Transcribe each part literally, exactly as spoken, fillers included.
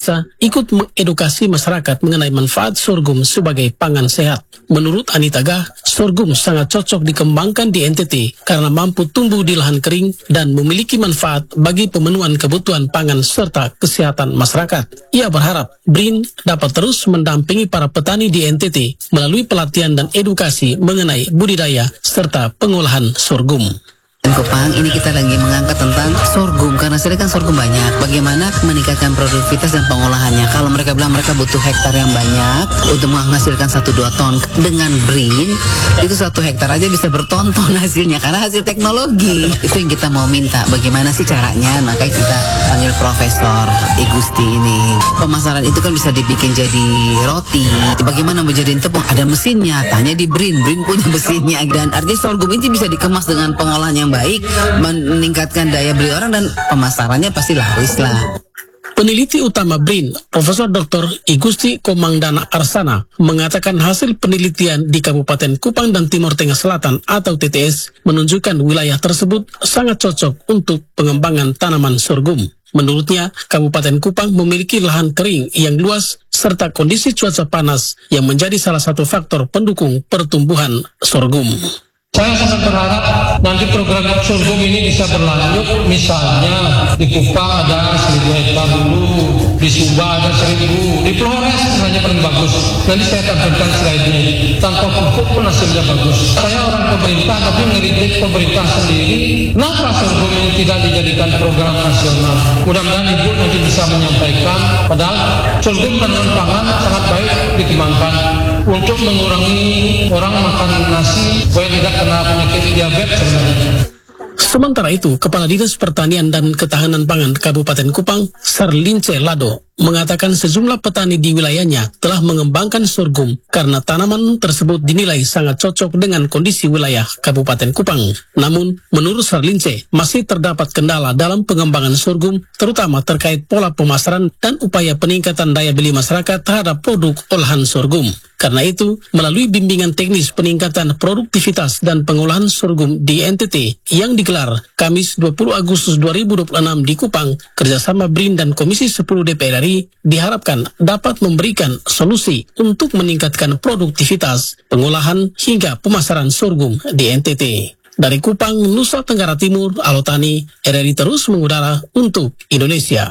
Bisa ikut mengedukasi masyarakat mengenai manfaat sorghum sebagai pangan sehat. Menurut Anita Gah, sorghum sangat cocok dikembangkan di N T T karena mampu tumbuh di lahan kering dan memiliki manfaat bagi pemenuhan kebutuhan pangan serta kesehatan masyarakat. Ia berharap B R I N dapat terus mendampingi para petani di N T T melalui pelatihan dan edukasi mengenai budidaya serta pengolahan sorghum. Kupang ini kita lagi mengangkat tentang sorghum karena sini kan sorghum banyak. Bagaimana meningkatkan produktivitas dan pengolahannya? Kalau mereka bilang mereka butuh hektar yang banyak untuk menghasilkan satu dua ton, dengan B R I N itu satu hektar aja bisa berton-ton hasilnya karena hasil teknologi. Itu yang kita mau minta. Bagaimana sih caranya? Makanya kita panggil Profesor Igusti ini. Pemasaran itu kan bisa dibikin jadi roti. Bagaimana menjadiin tepung? Ada mesinnya. Tanya di B R I N. B R I N punya mesinnya dan artinya sorghum ini bisa dikemas dengan pengolahan yang baik, meningkatkan daya beli orang dan pemasarannya pasti laris lah. Peneliti utama B R I N, Profesor Doktor Igusti Komangdana Arsana, mengatakan hasil penelitian di Kabupaten Kupang dan Timur Tengah Selatan atau T T S menunjukkan wilayah tersebut sangat cocok untuk pengembangan tanaman sorghum. Menurutnya, Kabupaten Kupang memiliki lahan kering yang luas serta kondisi cuaca panas yang menjadi salah satu faktor pendukung pertumbuhan sorghum. Saya sangat berharap nanti program sorghum ini bisa berlanjut. Misalnya di Kupang ada seribu hektar dulu, di Sumba ada seribu, di Flores hanya paling bagus. Nanti saya tampilkan slide-nya. Tanpa pupuk pun hasilnya bagus. Saya orang pemerintah tapi ngeritik pemerintah sendiri. Kenapa sorghum ini tidak dijadikan program nasional? Mudah-mudahan Ibu nanti bisa menyampaikan. Padahal sorghum tanaman pangan sangat baik dikembangkan untuk mengurangi orang makan nasi supaya tidak kena penyakit diabetes sebenarnya. Sementara itu, Kepala Dinas Pertanian dan Ketahanan Pangan Kabupaten Kupang, Sarlince Lado, mengatakan sejumlah petani di wilayahnya telah mengembangkan sorghum karena tanaman tersebut dinilai sangat cocok dengan kondisi wilayah Kabupaten Kupang. Namun, menurut Sarlince, masih terdapat kendala dalam pengembangan sorghum, terutama terkait pola pemasaran dan upaya peningkatan daya beli masyarakat terhadap produk olahan sorghum. Karena itu, melalui bimbingan teknis peningkatan produktivitas dan pengolahan sorghum di N T T yang digelar Kamis dua puluh Agustus dua ribu dua puluh enam di Kupang, kerjasama B R I N dan Komisi sepuluh D P R R I diharapkan dapat memberikan solusi untuk meningkatkan produktivitas, pengolahan hingga pemasaran sorghum di N T T. Dari Kupang, Nusa Tenggara Timur, Alotani, R R I terus mengudara untuk Indonesia.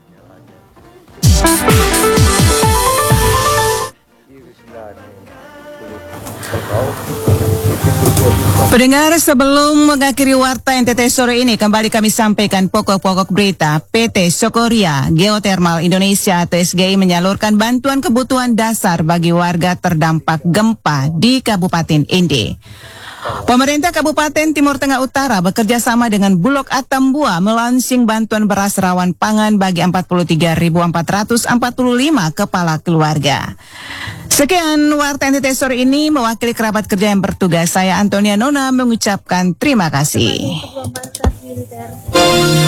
Pendengar, sebelum mengakhiri warta N T T sore ini, kembali kami sampaikan pokok-pokok berita. P T Sokoria Geothermal Indonesia atau S G I menyalurkan bantuan kebutuhan dasar bagi warga terdampak gempa di Kabupaten Inde. Pemerintah Kabupaten Timur Tengah Utara bekerja sama dengan Bulog Atambua melaunching bantuan beras rawan pangan bagi empat puluh tiga ribu empat ratus empat puluh lima kepala keluarga. Sekian warta N T T sore ini, mewakili kerabat kerja yang bertugas, saya Antonia Nona mengucapkan terima kasih.